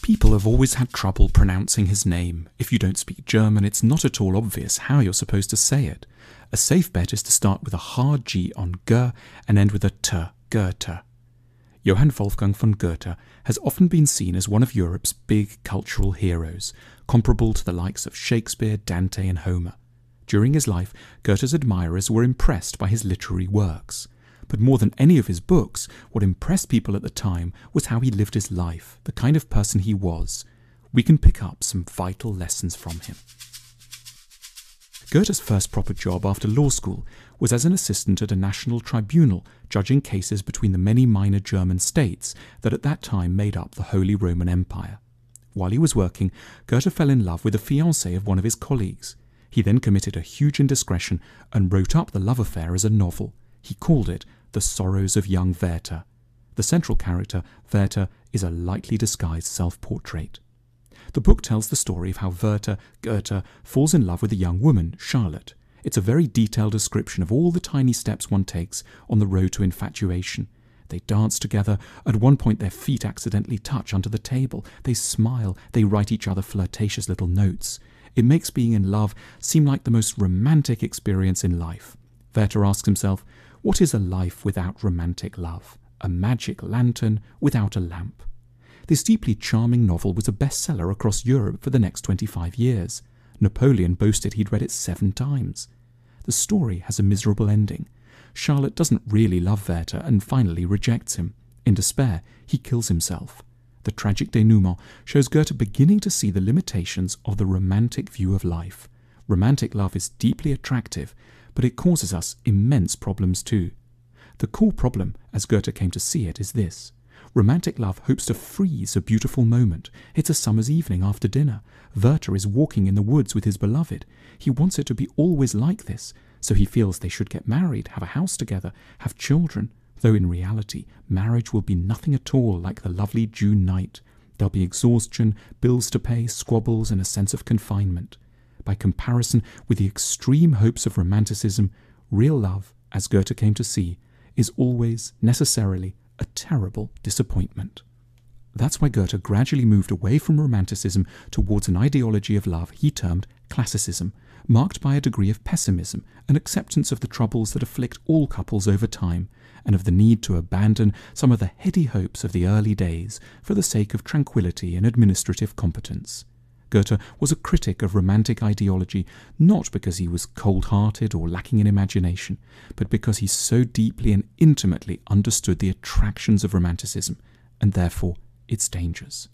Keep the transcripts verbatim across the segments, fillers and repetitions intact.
People have always had trouble pronouncing his name. If you don't speak German, it's not at all obvious how you're supposed to say it. A safe bet is to start with a hard G on G and end with a T, Goethe. Johann Wolfgang von Goethe has often been seen as one of Europe's big cultural heroes, comparable to the likes of Shakespeare, Dante and Homer. During his life, Goethe's admirers were impressed by his literary works. But more than any of his books, what impressed people at the time was how he lived his life, the kind of person he was. We can pick up some vital lessons from him. Goethe's first proper job after law school was as an assistant at a national tribunal judging cases between the many minor German states that at that time made up the Holy Roman Empire. While he was working, Goethe fell in love with the fiancée of one of his colleagues. He then committed a huge indiscretion and wrote up the love affair as a novel. He called it The Sorrows of Young Werther. The central character, Werther, is a lightly disguised self-portrait. The book tells the story of how Werther, Goethe, falls in love with a young woman, Charlotte. It's a very detailed description of all the tiny steps one takes on the road to infatuation. They dance together. At one point their feet accidentally touch under the table. They smile. They write each other flirtatious little notes. It makes being in love seem like the most romantic experience in life. Werther asks himself, what is a life without romantic love? A magic lantern without a lamp. This deeply charming novel was a bestseller across Europe for the next twenty-five years. Napoleon boasted he'd read it seven times. The story has a miserable ending. Charlotte doesn't really love Werther and finally rejects him. In despair, he kills himself. The tragic denouement shows Goethe beginning to see the limitations of the romantic view of life. Romantic love is deeply attractive, but it causes us immense problems too. The core problem, as Goethe came to see it, is this. Romantic love hopes to freeze a beautiful moment. It's a summer's evening after dinner. Werther is walking in the woods with his beloved. He wants it to be always like this, so he feels they should get married, have a house together, have children, though in reality, marriage will be nothing at all like the lovely June night. There'll be exhaustion, bills to pay, squabbles, and a sense of confinement. By comparison with the extreme hopes of romanticism, real love, as Goethe came to see, is always, necessarily, a terrible disappointment. That's why Goethe gradually moved away from romanticism towards an ideology of love he termed classicism, marked by a degree of pessimism, an acceptance of the troubles that afflict all couples over time, and of the need to abandon some of the heady hopes of the early days for the sake of tranquility and administrative competence. Goethe was a critic of romantic ideology, not because he was cold-hearted or lacking in imagination, but because he so deeply and intimately understood the attractions of romanticism, and therefore its dangers.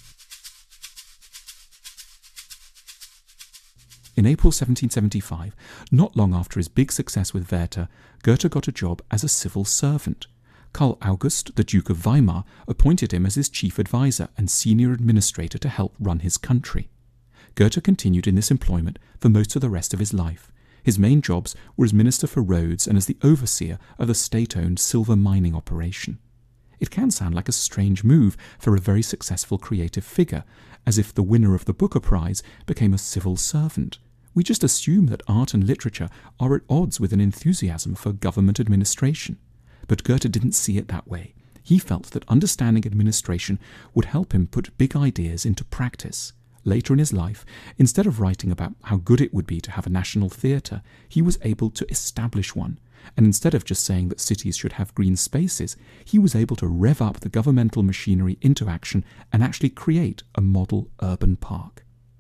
In April seventeen seventy-five, not long after his big success with Werther, Goethe got a job as a civil servant. Karl August, the Duke of Weimar, appointed him as his chief advisor and senior administrator to help run his country. Goethe continued in this employment for most of the rest of his life. His main jobs were as Minister for Roads and as the overseer of the state-owned silver mining operation. It can sound like a strange move for a very successful creative figure, as if the winner of the Booker Prize became a civil servant. We just assume that art and literature are at odds with an enthusiasm for government administration. But Goethe didn't see it that way. He felt that understanding administration would help him put big ideas into practice. Later in his life, instead of writing about how good it would be to have a national theatre, he was able to establish one. And instead of just saying that cities should have green spaces, he was able to rev up the governmental machinery into action and actually create a model urban park.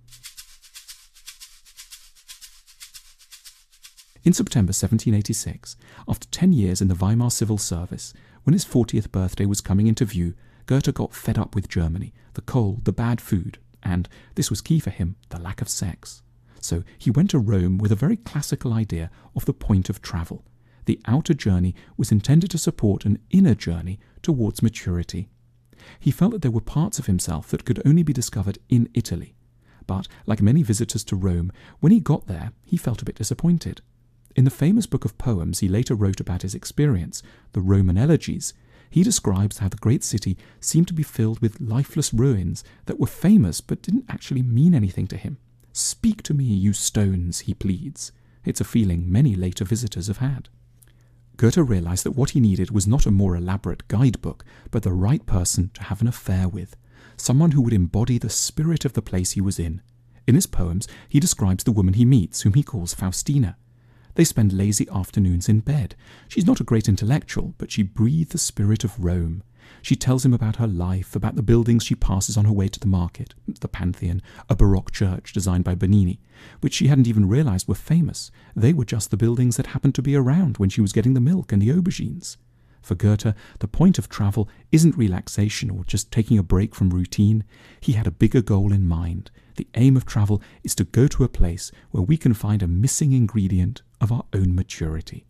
In September seventeen eighty-six, after ten years in the Weimar civil service, when his fortieth birthday was coming into view, Goethe got fed up with Germany, the cold, the bad food, and, this was key for him, the lack of sex. So he went to Rome with a very classical idea of the point of travel. The outer journey was intended to support an inner journey towards maturity. He felt that there were parts of himself that could only be discovered in Italy. But, like many visitors to Rome, when he got there, he felt a bit disappointed. In the famous book of poems he later wrote about his experience, the Roman Elegies, he describes how the great city seemed to be filled with lifeless ruins that were famous but didn't actually mean anything to him. "Speak to me, you stones," he pleads. It's a feeling many later visitors have had. Goethe realized that what he needed was not a more elaborate guidebook, but the right person to have an affair with. someone who would embody the spirit of the place he was in. In his poems, he describes the woman he meets, whom he calls Faustina. They spend lazy afternoons in bed. She's not a great intellectual, but she breathed the spirit of Rome. She tells him about her life, about the buildings she passes on her way to the market, the Pantheon, a Baroque church designed by Bernini, which she hadn't even realized were famous. They were just the buildings that happened to be around when she was getting the milk and the aubergines. For Goethe, the point of travel isn't relaxation or just taking a break from routine. He had a bigger goal in mind. The aim of travel is to go to a place where we can find a missing ingredient of our own maturity.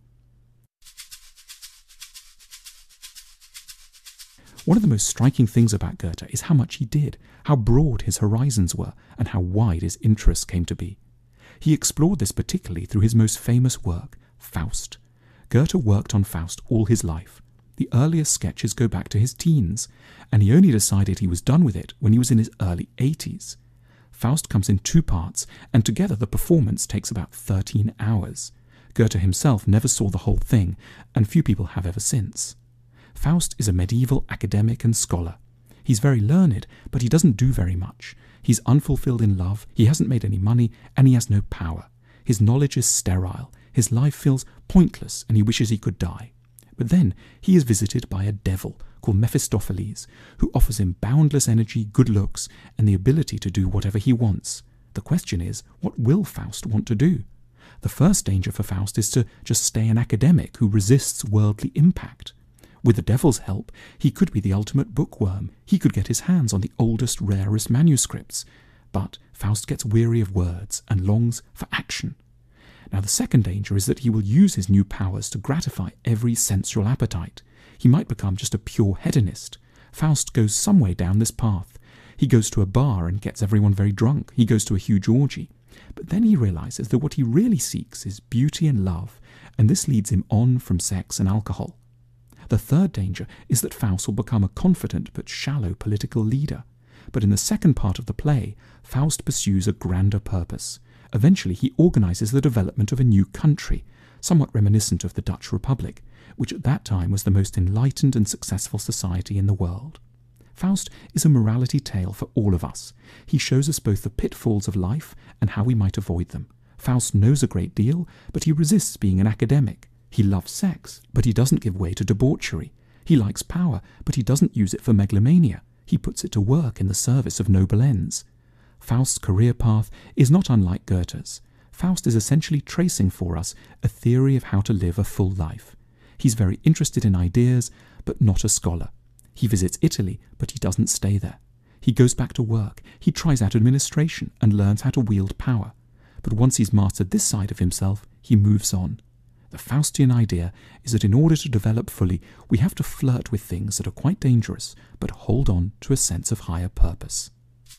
One of the most striking things about Goethe is how much he did, how broad his horizons were, and how wide his interests came to be. He explored this particularly through his most famous work, Faust. Goethe worked on Faust all his life. The earliest sketches go back to his teens, and he only decided he was done with it when he was in his early eighties. Faust comes in two parts, and together the performance takes about thirteen hours. Goethe himself never saw the whole thing, and few people have ever since. Faust is a medieval academic and scholar. He's very learned, but he doesn't do very much. He's unfulfilled in love, he hasn't made any money, and he has no power. His knowledge is sterile, his life feels pointless, and he wishes he could die. But then he is visited by a devil called Mephistopheles, who offers him boundless energy, good looks, and the ability to do whatever he wants. The question is, what will Faust want to do? The first danger for Faust is to just stay an academic who resists worldly impact. With the devil's help, he could be the ultimate bookworm. He could get his hands on the oldest, rarest manuscripts. But Faust gets weary of words and longs for action. Now the second danger is that he will use his new powers to gratify every sensual appetite. He might become just a pure hedonist. Faust goes some way down this path. He goes to a bar and gets everyone very drunk. He goes to a huge orgy. But then he realizes that what he really seeks is beauty and love, and this leads him on from sex and alcohol. The third danger is that Faust will become a confident but shallow political leader. But in the second part of the play, Faust pursues a grander purpose. Eventually he organizes the development of a new country, somewhat reminiscent of the Dutch Republic, which at that time was the most enlightened and successful society in the world. Faust is a morality tale for all of us. He shows us both the pitfalls of life and how we might avoid them. Faust knows a great deal, but he resists being an academic. He loves sex, but he doesn't give way to debauchery. He likes power, but he doesn't use it for megalomania. He puts it to work in the service of noble ends. Faust's career path is not unlike Goethe's. Faust is essentially tracing for us a theory of how to live a full life. He's very interested in ideas, but not a scholar. He visits Italy, but he doesn't stay there. He goes back to work, he tries out administration and learns how to wield power. But once he's mastered this side of himself, he moves on. The Faustian idea is that in order to develop fully, we have to flirt with things that are quite dangerous, but hold on to a sense of higher purpose.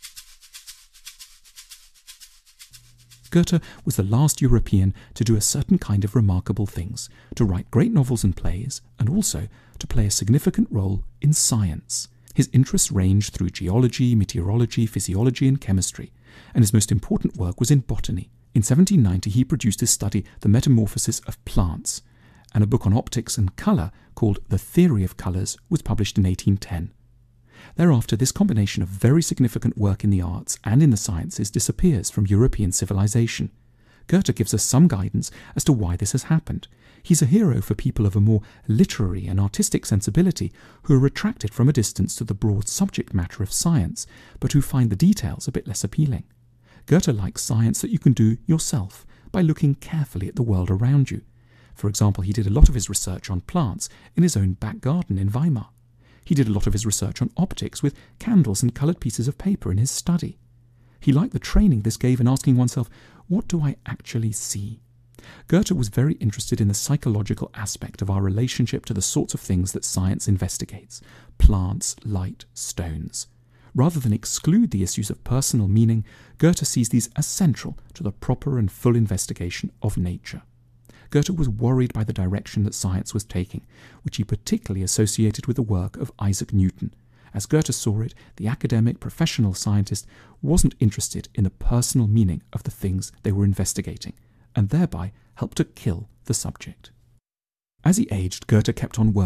Goethe was the last European to do a certain kind of remarkable things, to write great novels and plays, and also to play a significant role in science. His interests ranged through geology, meteorology, physiology, and chemistry, and his most important work was in botany. In seventeen ninety he produced his study The Metamorphosis of Plants, and a book on optics and colour called The Theory of Colours was published in eighteen ten. Thereafter, this combination of very significant work in the arts and in the sciences disappears from European civilization. Goethe gives us some guidance as to why this has happened. He's a hero for people of a more literary and artistic sensibility who are attracted from a distance to the broad subject matter of science, but who find the details a bit less appealing. Goethe likes science that you can do yourself by looking carefully at the world around you. For example, he did a lot of his research on plants in his own back garden in Weimar. He did a lot of his research on optics with candles and coloured pieces of paper in his study. He liked the training this gave in asking oneself, what do I actually see? Goethe was very interested in the psychological aspect of our relationship to the sorts of things that science investigates: plants, light, stones. Rather than exclude the issues of personal meaning, Goethe sees these as central to the proper and full investigation of nature. Goethe was worried by the direction that science was taking, which he particularly associated with the work of Isaac Newton. As Goethe saw it, the academic, professional scientist wasn't interested in the personal meaning of the things they were investigating, and thereby helped to kill the subject. As he aged, Goethe kept on working,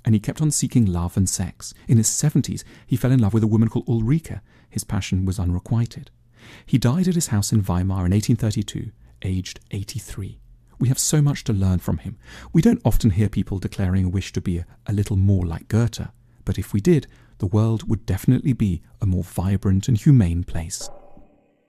and he kept on seeking love and sex. In his seventies, he fell in love with a woman called Ulrike. His passion was unrequited. He died at his house in Weimar in eighteen thirty-two, aged eighty-three. We have so much to learn from him. We don't often hear people declaring a wish to be a, a little more like Goethe, but if we did, the world would definitely be a more vibrant and humane place.